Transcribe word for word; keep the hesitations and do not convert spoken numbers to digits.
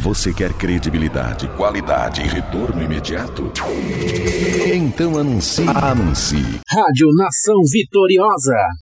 Você quer credibilidade, qualidade e retorno imediato? Então anuncie. Anuncie. Rádio Nação Vitoriosa.